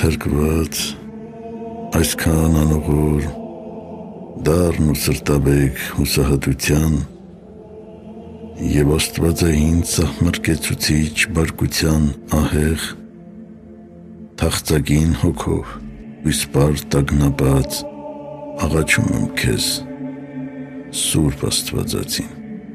թրկված, այսքան անողոր, դառն ու սրտաբեկ հուսահատության և աստվածային սահմռկեցուցիչ բարկության ահեղ, թախծագին հոգով իսպար տագնապած աղաչում եմ քեզ, Սուրբ Աստվածածին,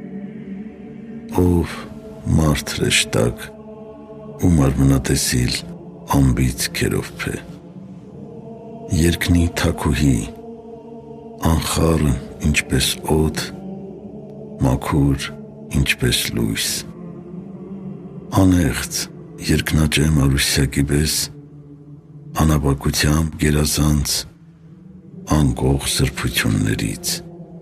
ով մարդ հրեշտակ ու մարմնատեսիլ անբիծ քերովփ է, երկնի թագուհի, անխառն ինչպես օդ, մաքուր ինչպես լույս, անեղծ երկնաճե Մարուսյակի պես, անապակությամբ գերազանց անկող սրբություններից,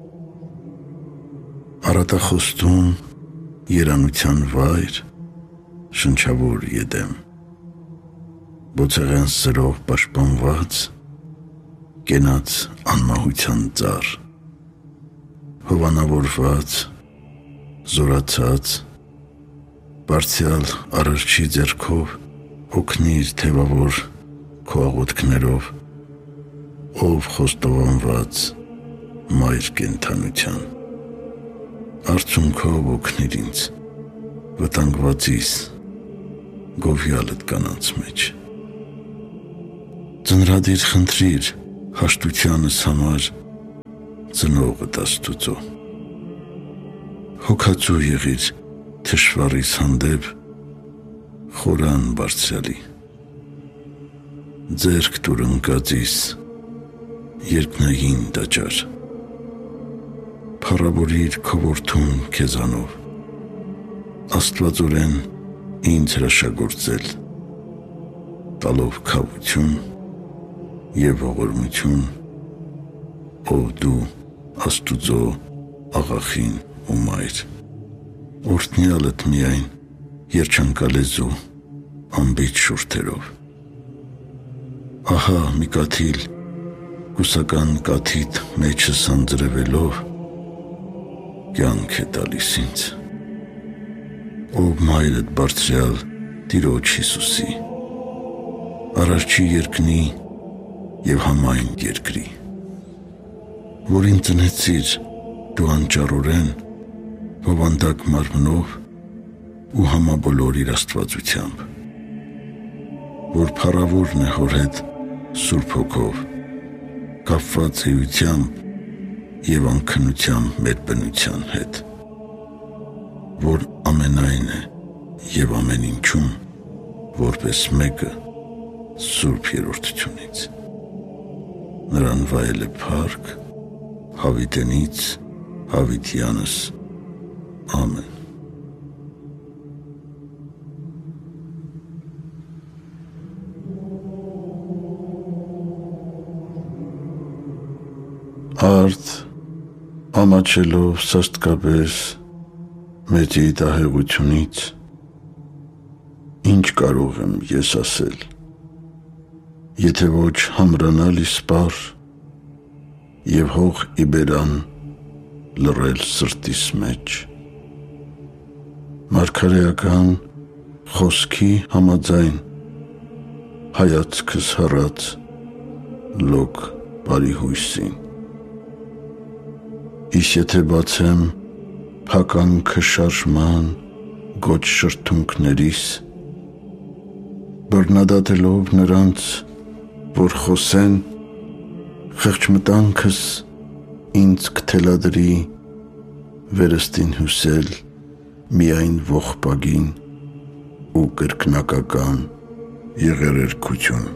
առատախոստուն երանության վայր, շնչավոր Եդեմ, բոցեղեն սրով պաշտպանված, կենաց անմահության ծառ, հովանավորված, զորացած, բարձյալ Արարչի ձեռքով օգնիր թևավոր քո աղոթքներով, ով խոստովանված մայր կենդանության, արցունքով օգնիր ինձ, վտանգվածիս, գովյալդ կանանց մեջ, ծնրադիր խնդրիր հաշտությանս համար ծնողդ Աստուծո, հոգացու եղիր թշվառիս հանդեպ խորան բարձրալի, ձեռք տուր ընկածիս երկնային տաճար, փառավորիր քո որդուն քեզանով, աստվածորեն ինձ հրաշագործել, տալով քավություն և ողորմություն, ով դու Աստուծո աղախին ու մայր, օրհնյալդ միայն երջանկալեզու անբիծ շուրթերով, ահա մի կաթիլ կուսական կաթիդ մեջս անձրևելով կյանք է տալիս ինձ, ով մայրդ բարձրյալ Տիրոջ Հիսուսի, Արարչի երկնի և համայն երկրի, որին ծնեցիր դու անճառորեն, հովանդակ մարմնով ու համաբոլոր իր աստվածությամբ, որ փառավորն է հոր հետ Սուրբ Հոգով, կապված էությամբ և անքնությամբ մեր բնության հետ, որ ամենայն է և ամեն ինչում, որպես մեկը Սուրբ Երրորդությունից, նրան վայել է փառք հավիտենից հավիտյանս, ամեն։ Արդ ամաչելով սաստկապես մեծի տահեղությունից, ինչ կարող եմ ես ասել, եթե ոչ համրանալ իսպար և հող իբերան լռել սրտիս մեջ, մարգարեական խոսքի համաձայն հայացքս հառած լոկ բարի հույսին, իսկ եթե բացեմ փականքը շարժման գոչ շրթունքներիս, բռնադատելով նրանց, որ խոսեն, խեղճմտանքս ինձ կթելադրի վերստին հուսել միայն ողբագին ու կրկնակական եղերերքություն,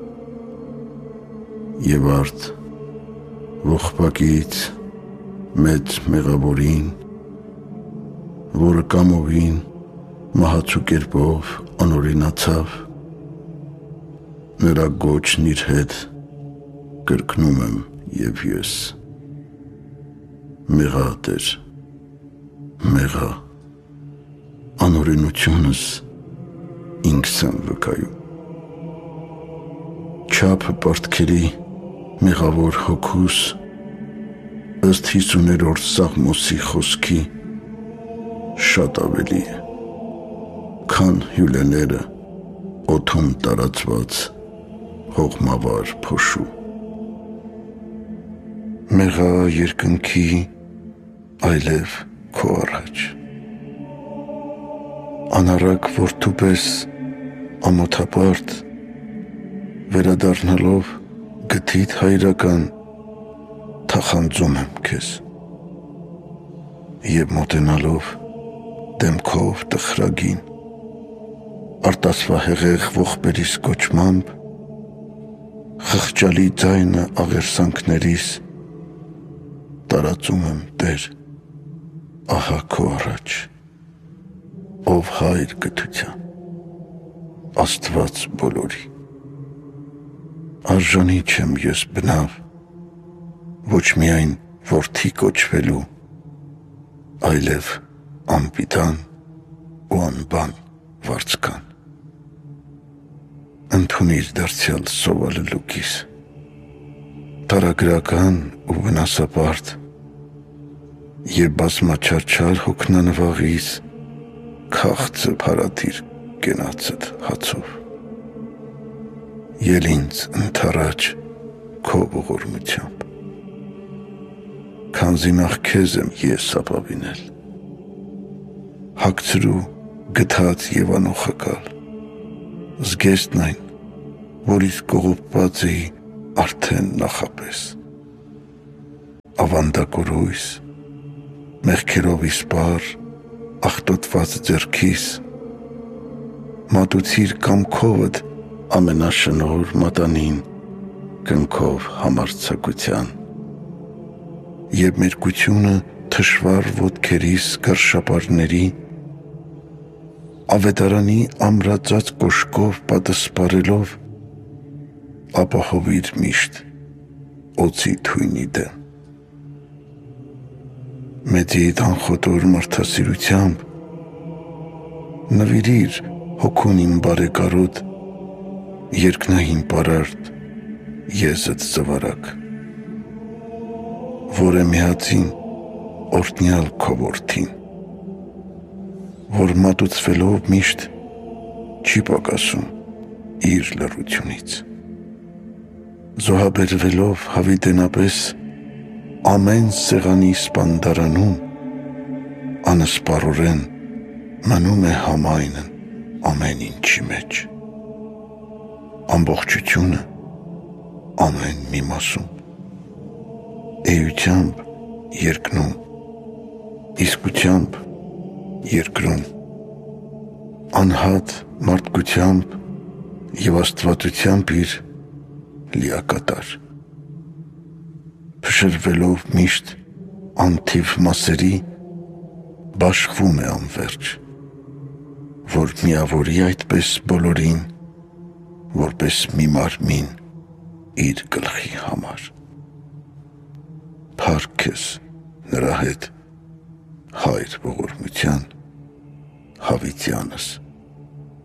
և արդ ողբագից մեծ մեղավորին, որը կամովին մահացու կերպով անօրինացավ, նրա գոչն իր հետ կրկնում եմ և ես, մեղա Տեր, մեղա, անօրինությունս ինքս եմ վկայում, չափը պարտքերի մեղավոր հոգուս ըստ 50-րդ Սաղմոսի խոսքի շատ ավելի է, քան հյուլեները օդում տարածված հողմավար փոշու։ Մեղա երկնքի այլև քո առաջ, անառակ որդու պես ամոթապարտ, վերադառնալով գթիդ հայրական, թախանձում եմ քեզ, և մոտենալով դեմքով տխրագին, արտասվահեղեղ ողբերիս կոչմամբ, խղճալի ձայնը աղերսանքներիս տարածում եմ Տեր, ահա քո առաջ, ով հայր գթության, Աստված բոլորի։ Արժանի չեմ ես բնավ, ոչ միայն որդի կոչվելու, այլև անպիտան ու անբան վարձկան։ Ընդունիր դարձյալ սովալելուկիս, տարագրական ու վնասապարտ, և բազմաչարչար հոգնանվաղիս քաղցը փարատիր կենացդ հացով։ Ել ինձ ընդառաջ քո ողորմությամբ, քանզի նախ քեզ եմ ես ապավինել, հագցրու գթած և անոխակալ, զգեստն այն, որից կողոպված էի արդեն նախապես, ավանդակորույս, մեղքերով իսպար, աղտոտված ձեռքիս, մատուցիր կամքովդ ամենաշնորհ մատանին, կնքով համարձակության, և մերկությունը թշվառ ոտքերիս կռշապարների, ավետարանի ամրածած կոշկով պատսպարելով, ապահովիր միշտ օձի թույնի դեմ։ Մեծիդ անխոտոր մարդասիրությամբ նվիրիր հոգուն իմ բարեկարոտ, երկնային պարարտ, եզդ զվարակ, որ է միածին օրհնյալ քո որդին, որ մատուցվելով միշտ չի պակասում իր լռությունից, զոհաբերվելով հավիտենապես ամեն սեղանի սպանդարանում, անսպառորեն մնում է համայնն ամեն ինչի մեջ, ամբողջությունը ամեն մի մասում, էությամբ երկնում, իսկությամբ երկրում, անհատ մարդկությամբ և աստվածությամբ իր լիակատար, փշրվելով միշտ անթիվ մասերի, բաշխվում է անվերջ, որ միավորի այդպես բոլորին, որպես մի մարմին իր գլխի համար։ Փառք քեզ նրա հետ, Հայր ողորմության, հավիտյանս։